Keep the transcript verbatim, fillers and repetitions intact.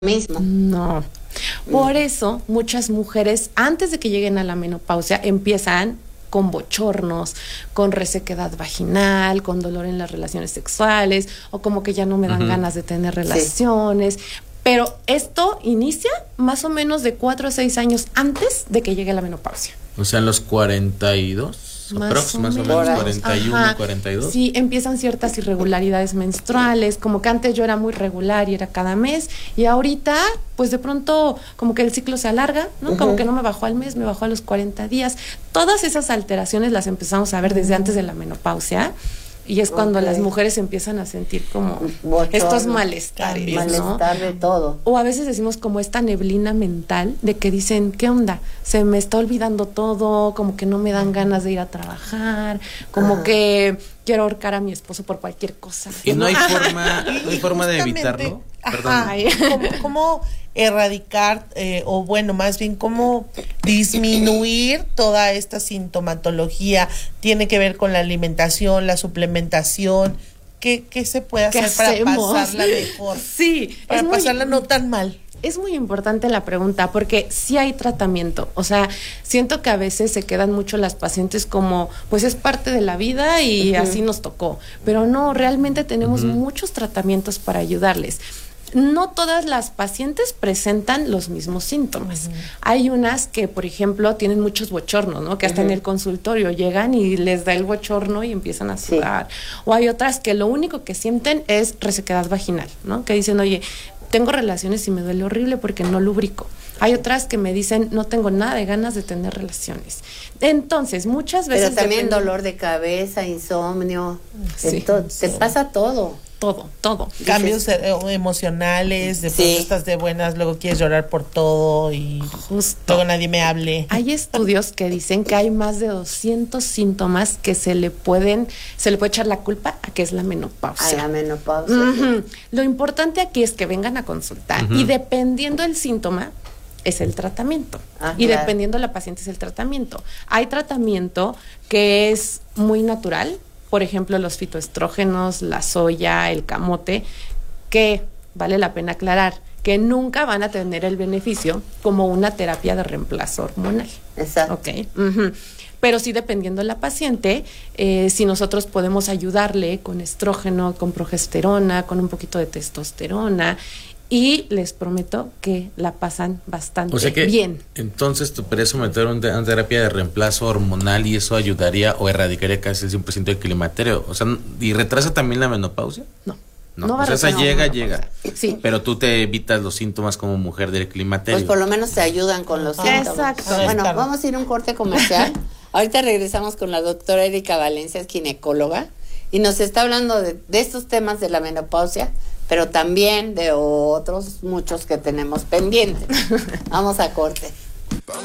mismo. No. Por eso, muchas mujeres, antes de que lleguen a la menopausia, empiezan con bochornos, con resequedad vaginal, con dolor en las relaciones sexuales, o como que ya no me dan uh-huh. ganas de tener relaciones. Sí. Pero esto inicia más o menos de cuatro a seis años antes de que llegue la menopausia. O sea, en los cuarenta y dos. Más, Aprox, o, más menos. o menos cuarenta y uno, Ajá. cuarenta y dos. Sí, empiezan ciertas irregularidades menstruales, como que antes yo era muy regular y era cada mes, y ahorita, pues de pronto, como que el ciclo se alarga, ¿no? Uh-huh. Como que no me bajó al mes, me bajó a los cuarenta días. Todas esas alteraciones las empezamos a ver desde antes de la menopausia. Y es cuando okay. las mujeres empiezan a sentir como Bochorno, estos malestares, ¿no? Malestar de todo. O a veces decimos como esta neblina mental de que dicen, ¿qué onda? Se me está olvidando todo, como que no me dan ganas de ir a trabajar, como Ajá. que quiero ahorcar a mi esposo por cualquier cosa. Y no hay forma, no hay forma de evitarlo. Ajá, ¿Cómo, cómo erradicar eh, o bueno, más bien cómo disminuir toda esta sintomatología? Tiene que ver con la alimentación, la suplementación. ¿Qué, qué se puede hacer para hacemos? pasarla mejor? Sí, para pasarla muy, no tan mal. Es muy importante la pregunta porque sí hay tratamiento, o sea, siento que a veces se quedan mucho las pacientes como, pues es parte de la vida y uh-huh. así nos tocó, pero no, realmente tenemos uh-huh. muchos tratamientos para ayudarles. No todas las pacientes presentan los mismos síntomas. Uh-huh. Hay unas que, por ejemplo, tienen muchos bochornos, ¿no? Que hasta uh-huh. en el consultorio llegan y les da el bochorno y empiezan a sudar. Sí. O hay otras que lo único que sienten es resequedad vaginal, ¿no? Que dicen, oye, tengo relaciones y me duele horrible porque no lubrico. Hay otras que me dicen, no tengo nada de ganas de tener relaciones. Entonces, muchas veces... Pero también depende... dolor de cabeza, insomnio, sí, to- sí. te pasa todo. Todo, todo. Cambios Dices, emocionales, de pronto sí. estás de buenas, luego quieres llorar por todo y Justo. luego nadie me hable. Hay estudios que dicen que hay más de doscientos síntomas que se le pueden, se le puede echar la culpa a que es la menopausia. A la menopausia. Uh-huh. Sí. Lo importante aquí es que vengan a consultar uh-huh. y dependiendo del síntoma es el tratamiento. Ah, y claro. dependiendo de la paciente es el tratamiento. Hay tratamiento que es muy natural, por ejemplo, los fitoestrógenos, la soya, el camote, que vale la pena aclarar, que nunca van a tener el beneficio como una terapia de reemplazo hormonal. Exacto. Okay. Uh-huh. Pero sí, dependiendo de la paciente, eh, si nosotros podemos ayudarle con estrógeno, con progesterona, con un poquito de testosterona, y les prometo que la pasan bastante o sea que, bien. Entonces, ¿tú podrías someter un, una terapia de reemplazo hormonal y eso ayudaría o erradicaría casi el cien por ciento del climaterio? O sea, ¿y retrasa también la menopausia? No. No, no o sea, esa llega, no, llega. Sí. Pero tú te evitas los síntomas como mujer del climaterio. Pues por lo menos te ayudan con los síntomas. Exacto. Bueno, vamos a ir a un corte comercial. Ahorita regresamos con la doctora Erika Valencia, es ginecóloga, y nos está hablando de, de estos temas de la menopausia, pero también de otros muchos que tenemos pendientes. Vamos a corte.